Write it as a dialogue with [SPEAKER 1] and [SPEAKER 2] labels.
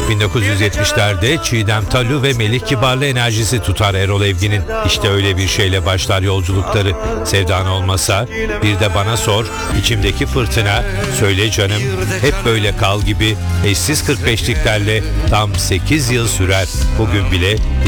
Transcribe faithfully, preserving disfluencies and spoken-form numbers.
[SPEAKER 1] bin dokuz yüz yetmişlerde Çiğdem Talu ve Melih Kibarlı enerjisi tutar Erol Evgin'in. İşte öyle bir şeyle başlar yolculukları. Sevdan olmasa, bir de bana sor, içimdeki fırtına, söyle canım, hep böyle kal gibi eşsiz kırk beşliklerle tam sekiz yıl sürer. Bugün bile